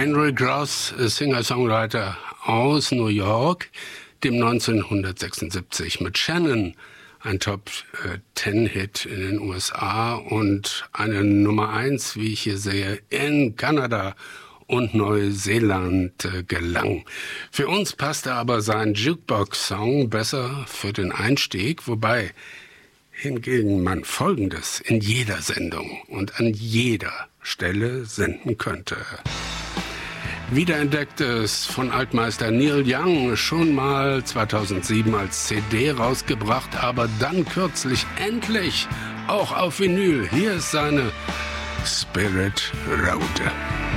Henry Gross, Singer-Songwriter aus New York, dem 1976 mit Shannon ein Top-10-Hit in den USA und eine Nummer 1, wie ich hier sehe, in Kanada und Neuseeland gelang. Für uns passte aber sein Jukebox-Song besser für den Einstieg, wobei hingegen man Folgendes in jeder Sendung und an jeder Stelle senden könnte. Wiederentdecktes von Altmeister Neil Young, schon mal 2007 als CD rausgebracht, aber dann kürzlich endlich auch auf Vinyl. Hier ist seine Spirit Road.